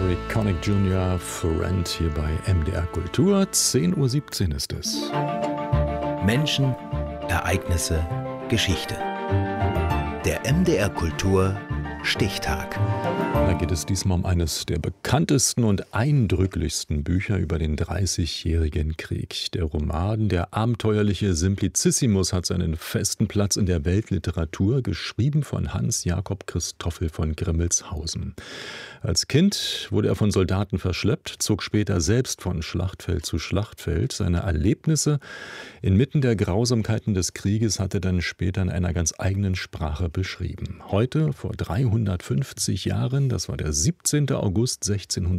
Harry Connick Jr., Friend hier bei MDR Kultur. 10:17 Uhr ist es. Menschen, Ereignisse, Geschichte. Der MDR Kultur Stichtag. Da geht es diesmal um eines der bekanntesten und eindrücklichsten Bücher über den Dreißigjährigen Krieg. Der Roman Der abenteuerliche Simplicissimus hat seinen festen Platz in der Weltliteratur, geschrieben von Hans Jakob Christoffel von Grimmelshausen. Als Kind wurde er von Soldaten verschleppt, zog später selbst von Schlachtfeld zu Schlachtfeld. Seine Erlebnisse inmitten der Grausamkeiten des Krieges hat er dann später in einer ganz eigenen Sprache beschrieben. Heute, vor 350 Jahren, das war der 17. August 1600,